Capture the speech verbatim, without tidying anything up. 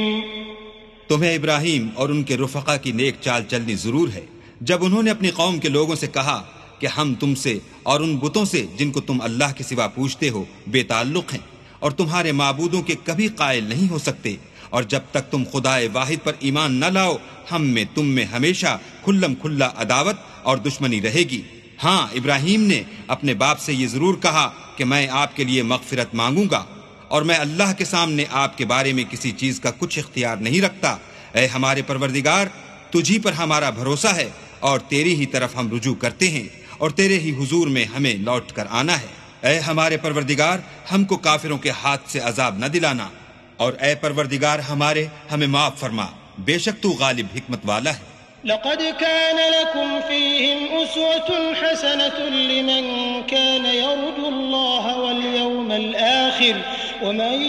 तुम्हें इब्राहिम और उनके रुफका की नेक चाल चलनी जरूर है जब उन्होंने अपनी कौम के लोगों से कहा कि हम तुमसे और उन बुतों से जिनको तुम अल्लाह के सिवा पूछते हो बेताल्लुक हैं और तुम्हारे माबूदों के कभी कायल नहीं हो सकते, और जब तक तुम खुदाए वाहिद पर ईमान न लाओ हम में तुम में हमेशा खुल्लम खुल्ला अदावत और दुश्मनी रहेगी। हाँ, इब्राहिम ने अपने बाप से ये जरूर कहा कि मैं आपके लिए मगफिरत मांगूंगा और मैं अल्लाह के सामने आपके बारे में किसी चीज का कुछ इख्तियार नहीं रखता। ऐ हमारे परवरदिगार, तुझी पर हमारा भरोसा है और तेरी ही तरफ हम रुजू करते हैं और तेरे ही हुजूर में हमें लौट कर आना है। ऐ हमारे परवरदिगार, हमको काफिरों के हाथ से अजाब न दिलाना, और ऐ परवरदिगार हमारे हमें माफ फरमा, बेशक तू गालिब हिकमत वाला है। लक़द कान लकुम फ़ीहिम उस्वतुन हसनतुन लिमन कान यर्जुल्लाह वल यौमल आखिर व मन